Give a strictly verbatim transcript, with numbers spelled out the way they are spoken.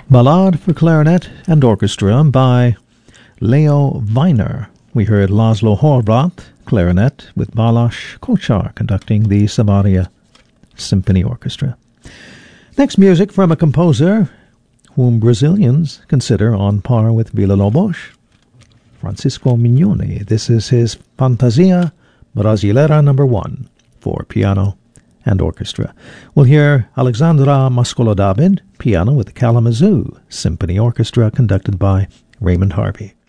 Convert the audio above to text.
Ballade for Clarinet and Orchestra by Leo Weiner. We heard Laszlo Horváth, clarinet, with Balázs Kocsár conducting the Savaria Symphony Orchestra. Next, music from a composer whom Brazilians consider on par with Villa-Lobos, Francisco Mignoni. This is his Fantasia Brasileira number one for piano and orchestra. We'll hear Alexandra Mascolo David, piano with the Kalamazoo Symphony Orchestra conducted by Raymond Harvey.